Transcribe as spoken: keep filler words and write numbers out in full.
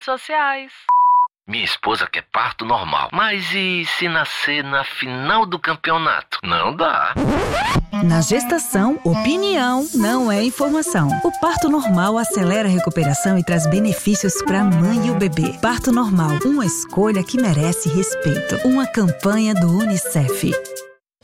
sociais. Minha esposa quer parto normal. Mas e se nascer na final do campeonato? Não dá. Na gestação, opinião não é informação. O parto normal acelera a recuperação e traz benefícios para a mãe e o bebê. Parto normal, uma escolha que merece respeito. Uma campanha do UNICEF.